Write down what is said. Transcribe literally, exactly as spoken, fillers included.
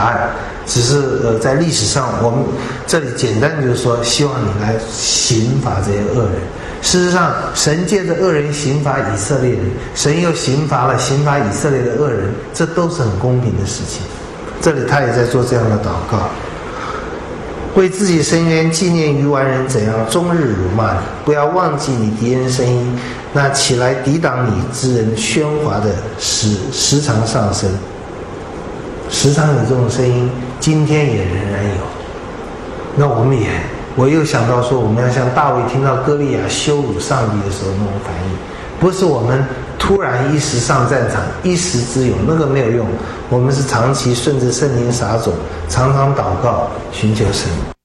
答案，只是呃在历史上我们这里简单就是说，希望你来刑罚这些恶人。事实上，神借着恶人刑罚以色列人，神又刑罚了刑罚以色列的恶人，这都是很公平的事情。这里他也在做这样的祷告，为自己伸冤，纪念愚顽人怎样终日辱骂你，不要忘记你敌人声音，那起来抵挡你之人喧哗的时时常上升，时常有这种声音，今天也仍然有。那我们也，我又想到说，我们要像大卫听到歌利亚羞辱上帝的时候那种反应，不是我们突然一时上战场一时之勇，那个没有用，我们是长期顺着圣灵撒种，常常祷告寻求神。